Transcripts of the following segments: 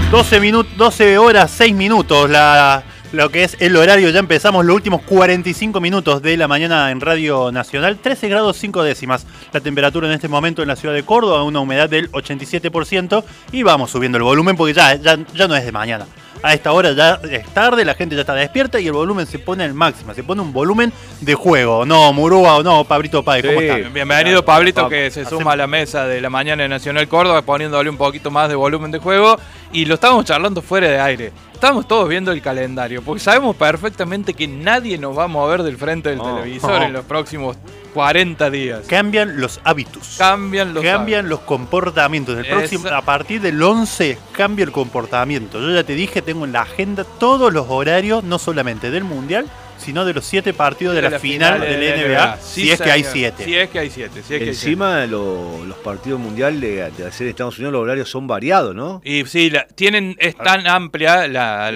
12 horas 6 minutos, lo que es el horario. Ya empezamos los últimos 45 minutos de la mañana en Radio Nacional. 13 grados 5 décimas la temperatura en este momento en la ciudad de Córdoba, una humedad del 87%. Y vamos subiendo el volumen porque ya no es de mañana. A esta hora ya es tarde, la gente ya está despierta y el volumen se pone al máximo. Se pone un volumen de juego. No, Murúa o no, Pablito Páez, ¿cómo está? Bienvenido, Pablito, que se suma a la mesa de la mañana de Nacional Córdoba, poniéndole un poquito más de volumen de juego. Y lo estábamos charlando fuera de aire. Estamos todos viendo el calendario, porque sabemos perfectamente que nadie nos va a mover del frente del televisor en los próximos 40 días. Cambian los hábitos. Cambian los comportamientos. A partir del 11 cambia el comportamiento. Yo ya te dije, tengo en la agenda todos los horarios, no solamente del Mundial, sino de los 7 partidos de la final del NBA, si es que hay 7. Si es que hay 7. Encima los partidos mundiales de la serie de Estados Unidos, los horarios son variados, ¿no? Y sí, es tan amplia la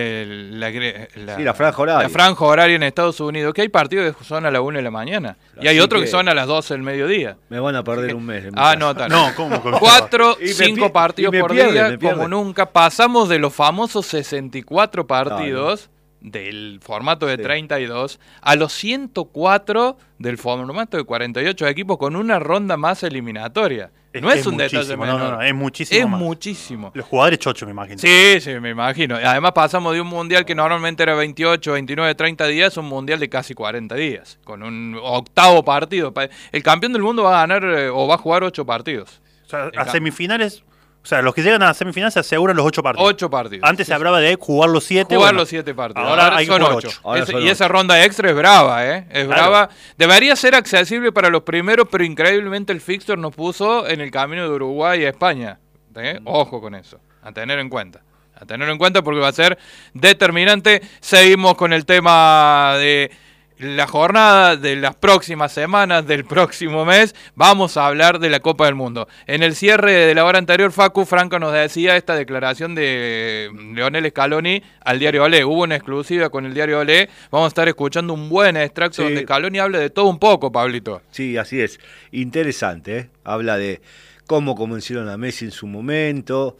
franja horaria. La franja horaria en Estados Unidos que hay partidos que son a la 1 de la mañana. Y hay otros que son a las 12 del mediodía. Me van a perder un mes. No, ¿cómo? 4, 5 partidos por día, como nunca. Pasamos de los famosos 64 partidos del formato de 32 a los 104 del formato de 48 equipos con una ronda más eliminatoria. No es un detalle menor. No, es muchísimo. Es más. muchísimo. Los jugadores chocho, me imagino. Sí, me imagino. Además pasamos de un mundial que normalmente era 28, 29, 30 días a un mundial de casi 40 días, con un octavo partido. El campeón del mundo va a ganar o va a jugar 8 partidos. O sea, a semifinales... O sea, los que llegan a la semifinal se aseguran los 8 partidos. 8 partidos. Antes se hablaba de jugar los 7. Jugar los 7 partidos. Ahora hay son 8. Y esa ronda extra es brava, ¿eh? Es brava. Debería ser accesible para los primeros, pero increíblemente el fixture nos puso en el camino de Uruguay a España. Ojo con eso. A tener en cuenta. Porque va a ser determinante. Seguimos con el tema de la jornada de las próximas semanas, del próximo mes. Vamos a hablar de la Copa del Mundo. En el cierre de la hora anterior, Facu Franco nos decía esta declaración de Lionel Scaloni al diario Olé. Hubo una exclusiva con el diario Olé. Vamos a estar escuchando un buen extracto donde Scaloni habla de todo un poco, Pablito. Sí, así es. Interesante, ¿eh? Habla de cómo convencieron a Messi en su momento,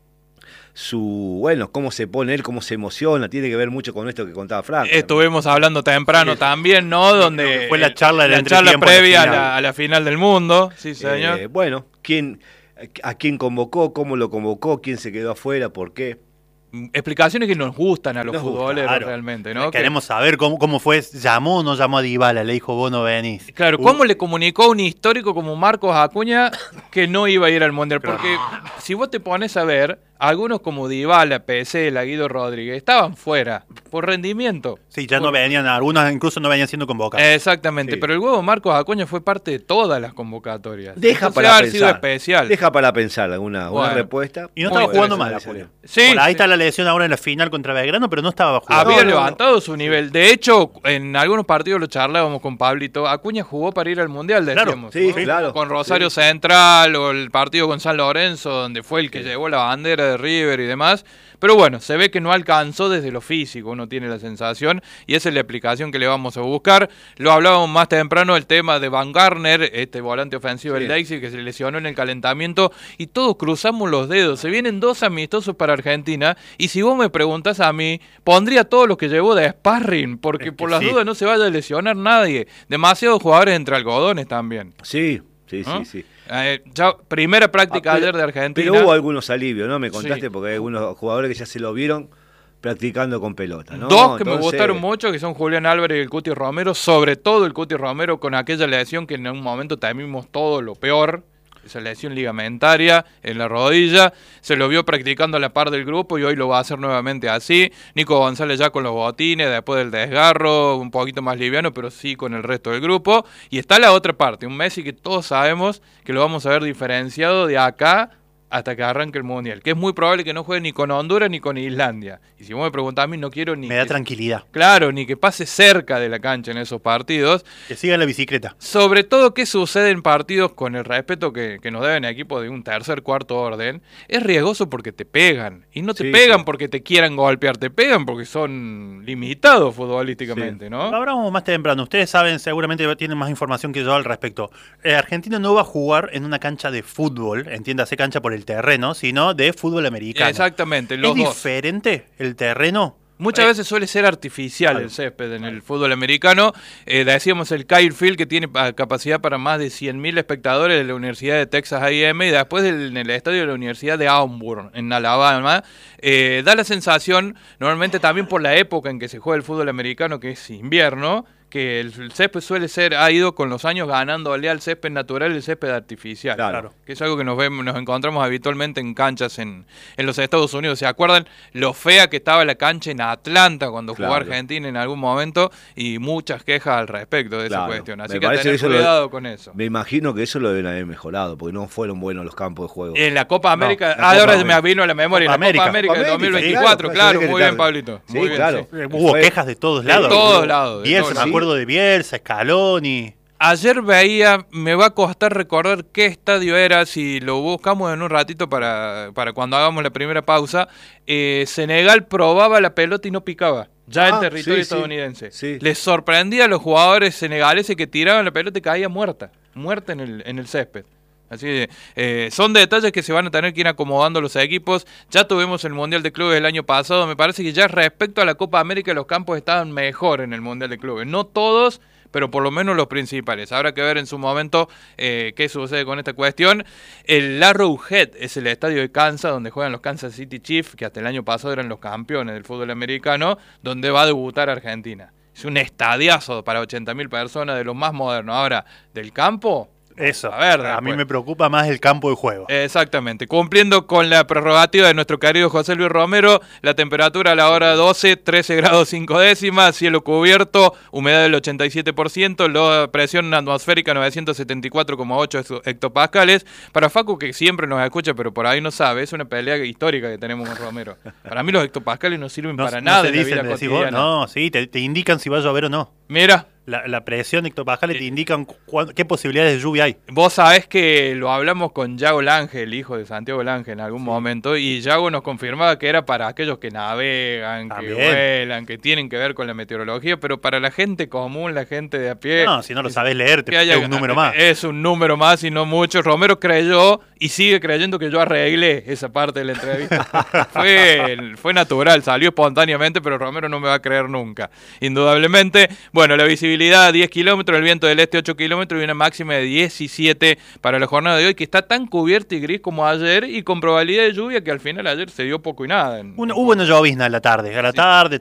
cómo se pone él, cómo se emociona, tiene que ver mucho con esto que contaba Frank. Estuvimos hablando temprano también, ¿no? Donde fue la charla previa a la final del mundo. Sí, señor. ¿A quién convocó? ¿Cómo lo convocó? ¿Quién se quedó afuera? ¿Por qué? Explicaciones que nos gustan a los futboleros realmente, ¿no? Queremos saber cómo fue, llamó o no llamó a Dybala, le dijo vos no venís. Claro, ¿cómo le comunicó a un histórico como Marcos Acuña que no iba a ir al Mundial? Porque si vos te pones a ver, algunos como Dybala, Pesela, Guido Rodríguez, estaban fuera por rendimiento. Sí, ya no venían, algunos incluso no venían siendo convocados. Exactamente, pero el huevo Marcos Acuña fue parte de todas las convocatorias. Deja para pensar. Sido especial. Deja para pensar una respuesta. Y no estaba jugando mal, Acuña. Sí, ahí está la lesión ahora en la final contra Belgrano, pero no estaba jugando. Había levantado su nivel. De hecho, en algunos partidos lo charlábamos con Pablito. Acuña jugó para ir al Mundial, decíamos. Claro. Con Rosario Central o el partido con San Lorenzo, donde fue el que llevó la bandera de River y demás. Pero bueno, se ve que no alcanzó desde lo físico, uno tiene la sensación, y esa es la explicación que le vamos a buscar. Lo hablábamos más temprano, el tema de Van Garner, este volante ofensivo del Leipzig, que se lesionó en el calentamiento, y todos cruzamos los dedos. Se vienen 2 amistosos para Argentina, y si vos me preguntás a mí, pondría todos los que llevó de sparring, porque por las dudas no se vaya a lesionar nadie. Demasiados jugadores entre algodones también. Sí. Ya, primera práctica ayer de Argentina. Pero hubo algunos alivios, ¿no? Me contaste, porque hay algunos jugadores que ya se lo vieron practicando con pelota, ¿no? Dos que me gustaron mucho, que son Julián Álvarez y el Cuti Romero, sobre todo el Cuti Romero con aquella lesión que en un momento temimos todo lo peor, esa lesión ligamentaria en la rodilla, se lo vio practicando a la par del grupo y hoy lo va a hacer nuevamente así. Nico González ya con los botines después del desgarro, un poquito más liviano, pero sí con el resto del grupo. Y está la otra parte, un Messi que todos sabemos que lo vamos a ver diferenciado de acá hasta que arranque el Mundial, que es muy probable que no juegue ni con Honduras ni con Islandia. Y si vos me preguntás a mí, no quiero ni... Me da tranquilidad. Claro, ni que pase cerca de la cancha en esos partidos. Que siga en la bicicleta. Sobre todo, ¿qué sucede en partidos con el respeto que nos deben equipos de un tercer, cuarto orden? Es riesgoso porque te pegan. Y no te pegan porque te quieran golpear, te pegan porque son limitados futbolísticamente, ¿no? Lo hablamos más temprano. Ustedes saben, seguramente tienen más información que yo al respecto. Argentina no va a jugar en una cancha de fútbol, entiéndase cancha por el del terreno, sino de fútbol americano. Exactamente, ¿Es los dos. diferente el terreno? Muchas veces suele ser artificial el césped en el fútbol americano. Decíamos el Kyle Field, que tiene capacidad para más de 100.000 espectadores de la Universidad de Texas A&M, y después en el estadio de la Universidad de Auburn, en Alabama. Da la sensación, normalmente también por la época en que se juega el fútbol americano, que es invierno, que el césped ha ido con los años ganándole al césped natural y el césped artificial. Claro. Que es algo que nos encontramos habitualmente en canchas en los Estados Unidos. ¿Se acuerdan lo fea que estaba la cancha en Atlanta cuando jugó Argentina en algún momento? Y muchas quejas al respecto de esa cuestión. Así que tener cuidado con eso. Me imagino que eso lo deben haber mejorado, porque no fueron buenos los campos de juego. En la Copa América, ahora me vino a la memoria, la Copa América de 2024, claro, muy bien, Pablito. Sí, muy bien, claro. sí. Hubo quejas de todos lados. De todos lados. Bielsa, me acuerdo de Bielsa, Scaloni. Ayer veía, me va a costar recordar qué estadio era, si lo buscamos en un ratito para cuando hagamos la primera pausa. Senegal probaba la pelota y no picaba, ya en territorio estadounidense. Sí. Les sorprendía a los jugadores senegaleses que tiraban la pelota y caía muerta en el césped. Así que son detalles que se van a tener que ir acomodando los equipos. Ya tuvimos el Mundial de Clubes el año pasado. Me parece que ya respecto a la Copa América los campos estaban mejor en el Mundial de Clubes. No todos, pero por lo menos los principales. Habrá que ver en su momento qué sucede con esta cuestión. El Arrowhead es el estadio de Kansas, donde juegan los Kansas City Chiefs, que hasta el año pasado eran los campeones del fútbol americano, donde va a debutar Argentina. Es un estadiazo para 80.000 personas, de los más modernos. Ahora, del campo... Eso, a mí me preocupa más el campo de juego. Exactamente, cumpliendo con la prerrogativa de nuestro querido José Luis Romero, la temperatura a la hora 12, 13 grados 5 décimas, cielo cubierto, humedad del 87%, la presión atmosférica 974,8 hectopascales. Para Facu, que siempre nos escucha, pero por ahí no sabe, es una pelea histórica que tenemos con Romero. Para mí los hectopascales no sirven para nada en la vida cotidiana. No, sí, te indican si va a llover o no. Mira. La presión hectopascales te indican qué posibilidades de lluvia hay. Vos sabés que lo hablamos con Yago Lange, el hijo de Santiago Lange, en algún momento, y Yago nos confirmaba que era para aquellos que navegan, que vuelan, que tienen que ver con la meteorología, pero para la gente común, la gente de a pie... No, si no lo sabés leer, es un número más. Es un número más y no mucho. Romero creyó y sigue creyendo que yo arreglé esa parte de la entrevista. fue natural, salió espontáneamente, pero Romero no me va a creer nunca, indudablemente. Bueno, la visibilidad 10 kilómetros, el viento del este 8 kilómetros y una máxima de 17 para la jornada de hoy, que está tan cubierta y gris como ayer y con probabilidad de lluvia que al final ayer se dio poco y nada. Hubo una llovizna a la tarde